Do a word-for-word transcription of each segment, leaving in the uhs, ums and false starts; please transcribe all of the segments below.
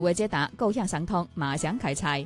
为解答构想相同，马上开猜。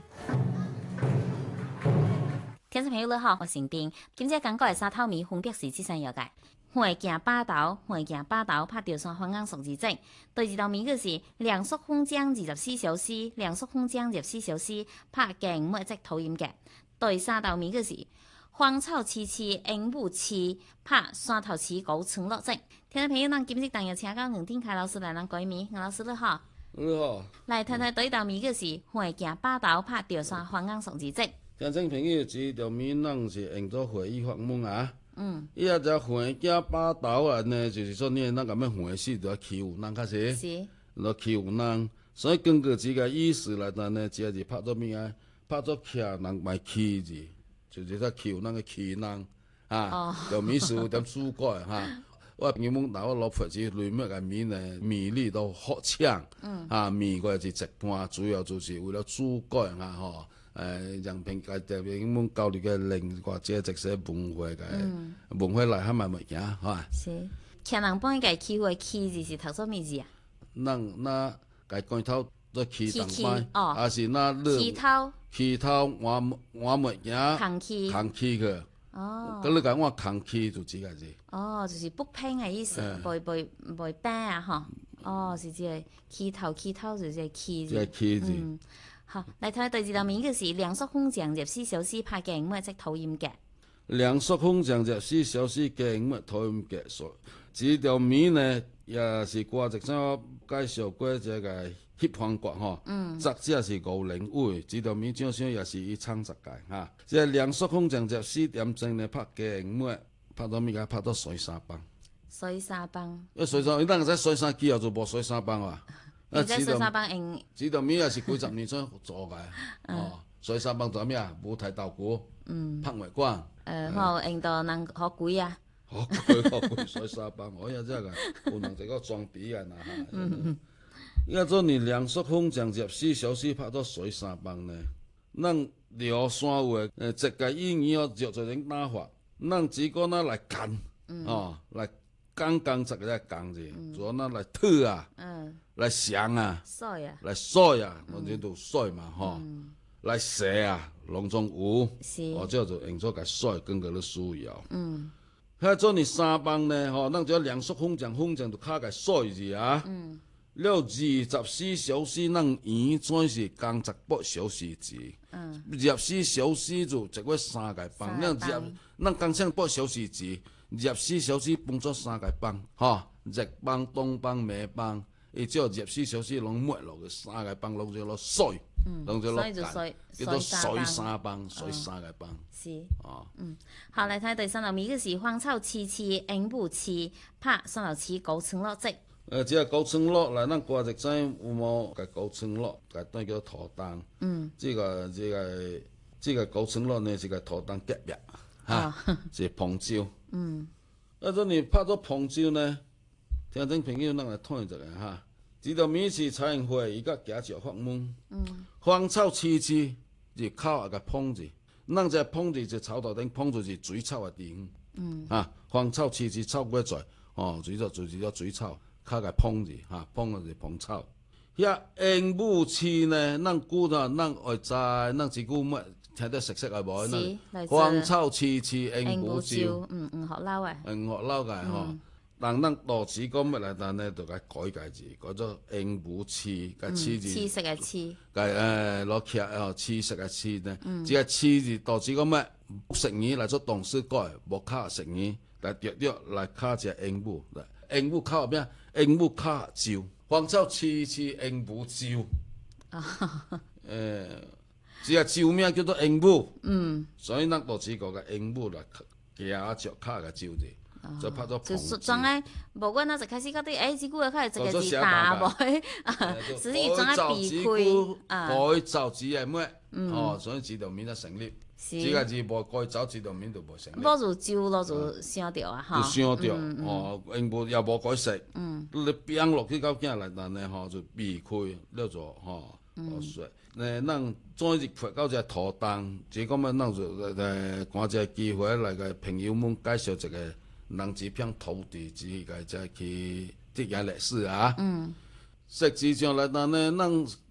听众朋友你好，我是丁。今次讲过的三套米分别是这三样嘅。会行把刀，会行把刀拍掉山方向属字证。第二道米嘅是两束空降二十四小时，两束空降二十四小时拍鏡每隻討厭嘅。第三道米嘅是荒草萋萋鸚鵡翅，拍山頭似高村落證。聽眾朋友，咱今日當日請到吳定凱老師來咱改米，吳老師你好。 你好。 來睇睇第一道米嘅是會行把刀，拍掉山方向屬字證。 聽眾朋友，這道米咱是用作會議法門啊。 嗯， 伊啊只橫行把刀啊呢，就是說你咱咁樣橫死就要欺負人開始， 是， 要欺負人，所以根據這個意思來講呢，這是拍做咩啊？拍做徛人賣欺字，就是說欺負人嘅欺人啊。條米是有點主改哈。我原本拿我老婆子裏面嘅米呢，米粒都好搶，嗯，啊米過是一半，主要就是為了主改啊吼。誒，人平界特別咁樣教育嘅另或者直寫文化嘅文化內涵咪物件，係嘛？ 是，徛人幫伊家欺負嘅欺字是讀做咩字啊？ 咱那家講頭做欺當擺， 哦， 還是那欺頭， 欺頭換換物件， 扛欺， 扛欺去。 哦， 咁你講我扛欺就這個字。 哦，就是不拼嘅意思，袂袂袂拼啊，吼。哦，是這個欺頭，欺頭就是個欺字。 這個欺字。 好，嚟睇第二道米嘅是兩束空降入四小時拍鏡每隻討厭嘅。 兩束空降入四小時鏡每討厭嘅，所以這道米呢也是過一陣介紹過這個翕韓國吼，嗯，作者是吳玲偉，這道米照相也是伊創作嘅哈。這兩束空降入四點鐘呢拍鏡每拍到米個拍到水三幫。 水三幫。 因水三，伊當個水三機後就無水三幫哇。 你在水三幫用？ 這道米也是幾十年前做嘅，哦，水三幫做咩啊？舞台道具，嗯，拍賣館。誒， 好用到人好貴啊！ 好貴好貴，水三幫，我也真係有人這個裝備啊嗱嚇。嗯嗯。要做你兩束空降入四小時拍到水三幫呢？咱聊山話誒，這個意義哦，就就種打法，咱只個那來幹，哦，來剛剛這個講字，做那來推啊。嗯。來想啊， 甩啊， 來甩啊，我哋都甩嘛，吼，來射啊，攏總有，或者就用作個甩，根據你需要。嗯，遐做你三幫呢，吼，咱就兩束空降，空降就卡個甩字啊。嗯，了二十四小時，咱圓轉是工作八小時字。嗯，二十四小時就一個三個幫，咱入咱工廠八小時字，二十四小時分做三個幫，吼，日幫、東幫、晚幫。伊只要二十四小時攏抹落去，三個幫攏就落水，攏就落幹，叫做水三幫，水三個幫。 是。哦。嗯，好，嚟睇第三道米嘅是荒草萋萋鸚鵡翅，拍山頭似高村落跡。 誒，這個高村落來，咱掛一隻有冇個高村落，個當叫土當。嗯。這個這個這個高村落呢，是個土當夾夾，嚇，是蓬椒。嗯。啊，咁你拍咗蓬椒呢？聽眾朋友，咱來睇一下哈。這道米是採用花，伊個加石法門。嗯。荒草萋萋是靠一個碰字，咱這碰字就草頭頂碰住是水草嘅地方。嗯。啊，荒草萋萋草過在，哦，水草就是咗水草，靠個碰字，哈，碰就是蓬草。遐鸚鵡翅呢，咱古啊，咱會知，咱只古乜聽得熟悉係無？ 是。 荒草萋萋鸚鵡招。 嗯嗯，學撈嘅。 嗯，學撈嘅吼。但咱多字講乜嚟？但呢就改改改字，改咗鸚鵡翅個翅字。翅色嘅翅。改誒攞起哦，翅色嘅翅呢？只係翅字多字講乜？成語嚟做動詞改，無卡成語，但調調來卡隻鸚鵡。鸚鵡卡咩啊？鸚鵡卡招，荒草萋萋鸚鵡招。啊。誒，只係招名叫做鸚鵡。嗯。所以咱多字講個鸚鵡來加著卡個招字。就拍咗就裝誒，無管那就開始覺得誒，這句話開始這個字大無，只是裝誒避開啊， 改造字係咩？哦，所以這道面就成立。這個字無改造，這道面就無成立。 攞住招，攞住想掉啊，嚇。 就想掉，哦，因無又無改食，你變落去到今日嚟，但係嗬就避開了咗，嗬，哦說，誒，咱再日發到隻土當，這個咩？咱就誒，趕隻機會嚟個朋友們介紹一個。人這片土地只個再去啲嘢歷史啊，嗯，實際上來講呢，咱